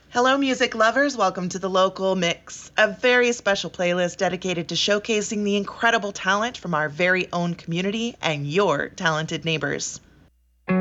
Hello, music lovers. Welcome to the Local Mix, a very special playlist dedicated to showcasing the incredible talent from our very own community and your talented neighbors.